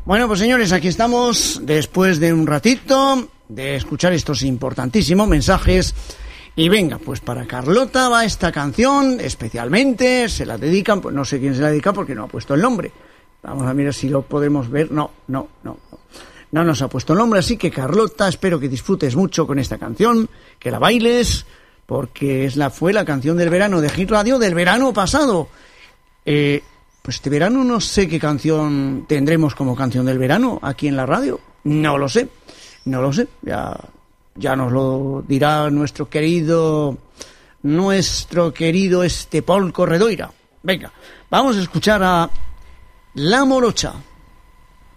Bueno, pues señores, aquí estamos después de un ratito de escuchar estos importantísimos mensajes. Y venga, pues para Carlota va esta canción, especialmente, se la dedican, pues no sé quién se la dedica porque no ha puesto el nombre. Vamos a mirar si lo podemos ver. No nos ha puesto el nombre, así que Carlota, espero que disfrutes mucho con esta canción, que la bailes, porque fue la canción del verano de Hit Radio del verano pasado. Pues este verano no sé qué canción tendremos como canción del verano aquí en la radio. No lo sé. Ya nos lo dirá nuestro querido Estepol Corredoira. Venga, vamos a escuchar a La Morocha.